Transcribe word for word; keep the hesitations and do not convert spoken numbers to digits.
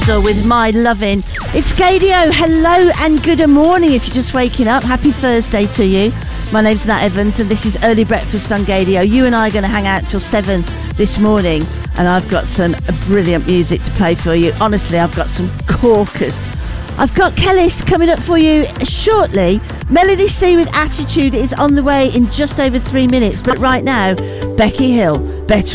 with My Lovin'. It's Gadio. Hello and good morning if you're just waking up. Happy Thursday to you. My name's Nat Evans and this is Early Breakfast on Gadio. You and I are going to hang out till seven this morning and I've got some brilliant music to play for you. Honestly, I've got some corkers. I've got Kellis coming up for you shortly. Melody C with Attitude is on the way in just over three minutes. But right now, Becky Hill, Better